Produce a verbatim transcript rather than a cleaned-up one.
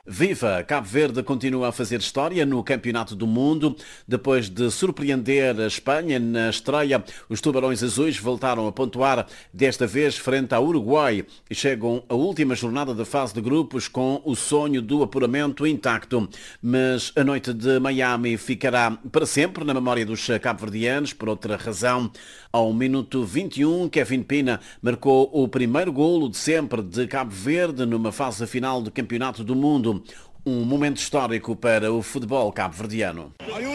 Viva! Cabo Verde continua a fazer história no Campeonato do Mundo. Depois de surpreender a Espanha na estreia, os Tubarões Azuis voltaram a pontuar, desta vez frente ao Uruguai, e chegam à última jornada da fase de grupos com o sonho do apuramento intacto. Mas a noite de Miami ficará para sempre na memória dos cabo-verdianos, por outra razão. Ao minuto vinte e um, Kevin Pina marcou o primeiro golo de sempre de Cabo Verde numa fase final do Campeonato do Mundo. Um momento histórico para o futebol cabo-verdiano.